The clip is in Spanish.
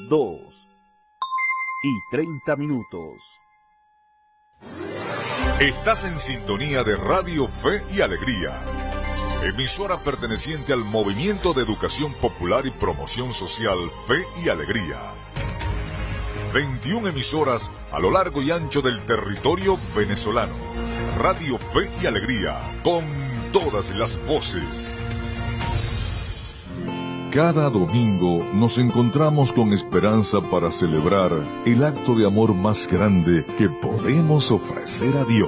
2:30. Estás en sintonía de Radio Fe y Alegría, emisora perteneciente al Movimiento de Educación Popular y Promoción Social Fe y Alegría. 21 emisoras a lo largo y ancho del territorio venezolano. Radio Fe y Alegría, con todas las voces. Cada domingo nos encontramos con esperanza para celebrar el acto de amor más grande que podemos ofrecer a Dios.